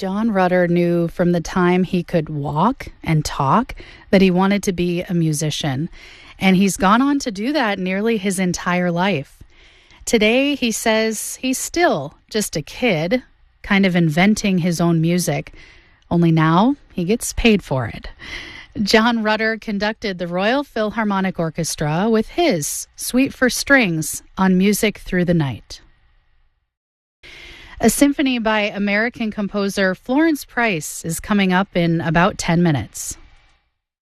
John Rutter knew from the time he could walk and talk that he wanted to be a musician. And he's gone on to do that nearly his entire life. Today, he says he's still just a kid, kind of inventing his own music. Only now, he gets paid for it. John Rutter conducted the Royal Philharmonic Orchestra with his Suite for Strings on Music Through the Night. A symphony by American composer Florence Price is coming up in about 10 minutes.